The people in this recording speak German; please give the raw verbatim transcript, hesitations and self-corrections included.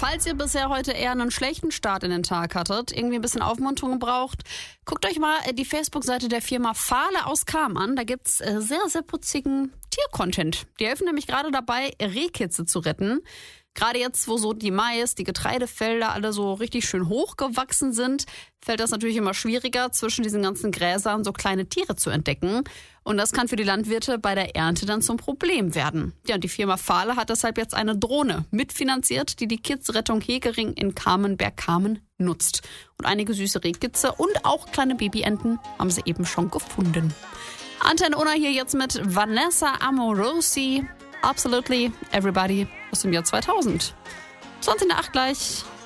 Falls ihr bisher heute eher einen schlechten Start in den Tag hattet, irgendwie ein bisschen Aufmunterung braucht, guckt euch mal die Facebook-Seite der Firma Fahle aus Cham an. Da gibt's sehr, sehr putzigen Tiercontent. Die helfen nämlich gerade dabei, Rehkitze zu retten. Gerade jetzt, wo so die Mais, die Getreidefelder alle so richtig schön hochgewachsen sind, fällt das natürlich immer schwieriger, zwischen diesen ganzen Gräsern so kleine Tiere zu entdecken. Und das kann für die Landwirte bei der Ernte dann zum Problem werden. Ja, und die Firma Fahle hat deshalb jetzt eine Drohne mitfinanziert, die die Kidsrettung Hegering in Kamenberg-Kamen nutzt. Und einige süße Rehkitze und auch kleine Babyenten haben sie eben schon gefunden. Antenne Unna hier jetzt mit Vanessa Amorosi. Absolutely Everybody aus dem Jahr zweitausend. zwanzig nach acht gleich.